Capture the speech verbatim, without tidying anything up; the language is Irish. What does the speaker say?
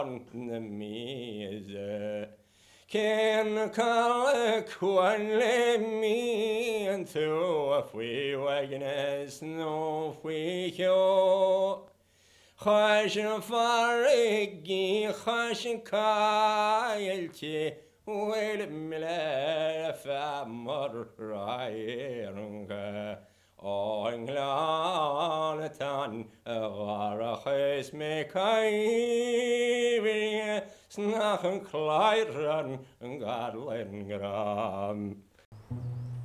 Mize Ken call quanle me and through if we wagnes no we yo Khashin farigi khashin kailti wel mila fa mar rairunga O Englanatan Garachis me kai Snach and Clyde run Gadlin gram